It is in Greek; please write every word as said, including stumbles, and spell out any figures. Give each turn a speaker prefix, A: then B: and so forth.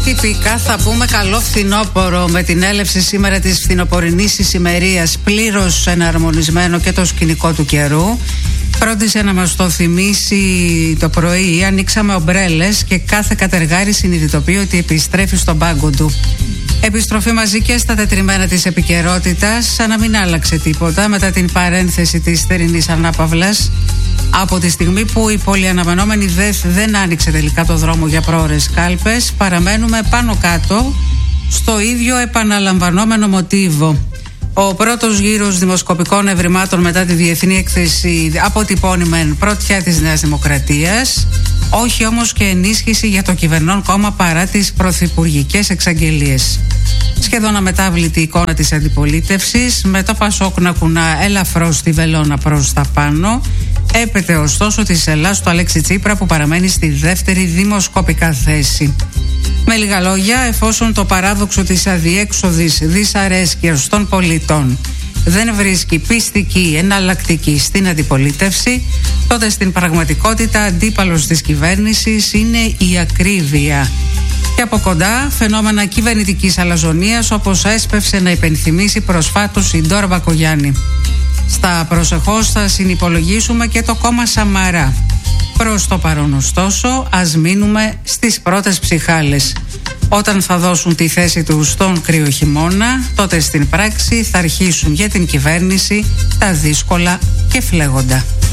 A: Τυπικά θα πούμε καλό φθινόπωρο με την έλευση σήμερα της φθινοπορεινής ησημερίας, πλήρως εναρμονισμένο και το σκηνικό του καιρού. Φρόντισε να μας το θυμίσει το πρωί, ανοίξαμε ομπρέλες και κάθε κατεργάρι συνειδητοποιεί ότι επιστρέφει στον πάγκο του. Επιστροφή μαζί και στα τετριμμένα της επικαιρότητας, σαν να μην άλλαξε τίποτα μετά την παρένθεση της θερινής ανάπαυλας. Από τη στιγμή που η πολυαναμενόμενη ΔΕΘ δεν άνοιξε τελικά το δρόμο για πρόωρες κάλπες, παραμένουμε πάνω κάτω στο ίδιο επαναλαμβανόμενο μοτίβο. Ο πρώτος γύρος δημοσκοπικών ευρημάτων μετά τη διεθνή έκθεση αποτυπώνει μεν πρωτιά της Νέας Δημοκρατίας, όχι όμως και ενίσχυση για το κυβερνών κόμμα παρά τις πρωθυπουργικές εξαγγελίες. Σχεδόν αμετάβλητη εικόνα της αντιπολίτευσης, με το Πασόκ να κουνά ελαφρώς τη βελόνα προς τα πάνω. Έπεται ωστόσο της Ελλάς του Αλέξη Τσίπρα, που παραμένει στη δεύτερη δημοσκοπικά θέση. Με λίγα λόγια, εφόσον το παράδοξο της αδιέξοδης δυσαρέσκειας των πολιτών δεν βρίσκει πιστική εναλλακτική στην αντιπολίτευση, τότε στην πραγματικότητα αντίπαλος της κυβέρνησης είναι η ακρίβεια. Και από κοντά φαινόμενα κυβερνητικής αλαζονίας, όπως έσπευσε να υπενθυμίσει προσφάτως η Ντόρα Μπακογιάννη. Στα προσεχώς θα συνυπολογίσουμε και το κόμμα Σαμαρά. Προς το παρόν ωστόσο ας μείνουμε στις πρώτες ψυχάλες. Όταν θα δώσουν τη θέση τους στον κρύο χειμώνα, τότε στην πράξη θα αρχίσουν για την κυβέρνηση τα δύσκολα και φλέγοντα.